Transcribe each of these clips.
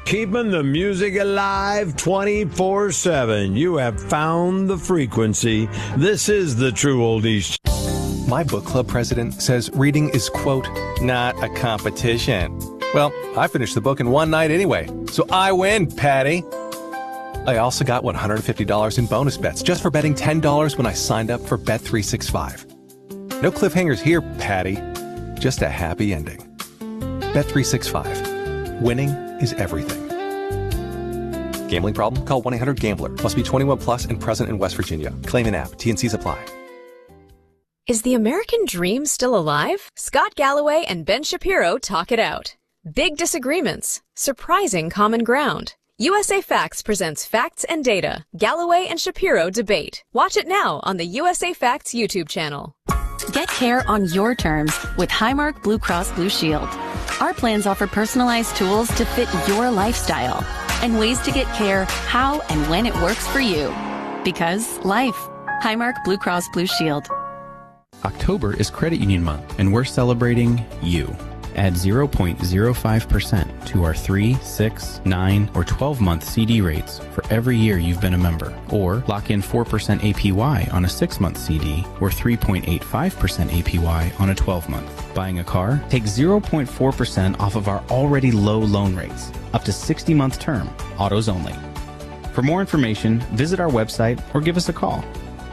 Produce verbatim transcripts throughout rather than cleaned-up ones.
Keeping the music alive twenty-four seven. You have found the frequency. This is the True Oldies. My book club president says reading is, quote, not a competition. Well, I finished the book in one night anyway, so I win, Patty. I also got one hundred fifty dollars in bonus bets just for betting ten dollars when I signed up for Bet three sixty-five. No cliffhangers here, Patty. Just a happy ending. Bet three sixty-five. Winning is everything. Gambling problem? Call one eight hundred gambler. Must be twenty-one plus and present in West Virginia. Claim an app. T N Cs apply. Is the American dream still alive? Scott Galloway and Ben Shapiro talk it out. Big disagreements. Surprising common ground. U S A Facts presents Facts and Data. Galloway and Shapiro debate. Watch it now on the U S A Facts YouTube channel. Get care on your terms with Highmark Blue Cross Blue Shield. Our plans offer personalized tools to fit your lifestyle and ways to get care how and when it works for you. Because life. Highmark Blue Cross Blue Shield. October is Credit Union Month, and we're celebrating you. Add zero point zero five percent to our three, six, nine, or twelve-month C D rates for every year you've been a member. Or lock in four percent A P Y on a six-month C D or three point eight five percent A P Y on a twelve-month. Buying a car? Take zero point four percent off of our already low loan rates. Up to sixty-month term. Autos only. For more information, visit our website or give us a call.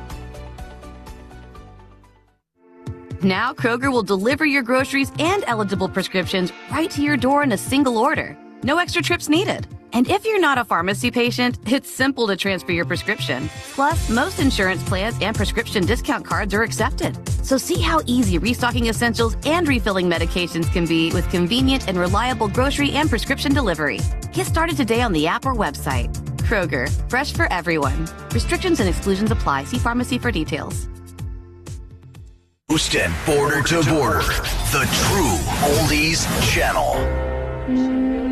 Now Kroger will deliver your groceries and eligible prescriptions right to your door in a single order. No extra trips needed. And if you're not a pharmacy patient, it's simple to transfer your prescription. Plus, most insurance plans and prescription discount cards are accepted. So see how easy restocking essentials and refilling medications can be with convenient and reliable grocery and prescription delivery. Get started today on the app or website. Kroger, fresh for everyone. Restrictions and exclusions apply. See pharmacy for details. Coast and border to border, the True Oldies Channel.